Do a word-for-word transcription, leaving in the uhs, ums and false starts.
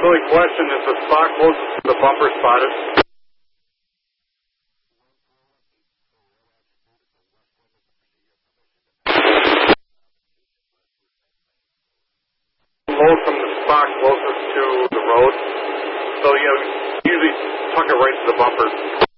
Silly question, is the spot closest to the bumper spotted? Load from the spot closest to the road. So you know, usually tuck it right to the bumper.